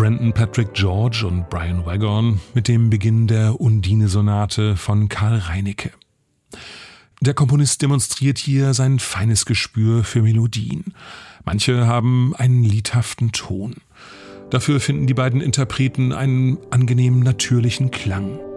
Brandon Patrick George und Brian Waghorn mit dem Beginn der Undine-Sonate von Karl Reinicke. Der Komponist demonstriert hier sein feines Gespür für Melodien. Manche haben einen liedhaften Ton. Dafür finden die beiden Interpreten einen angenehmen natürlichen Klang.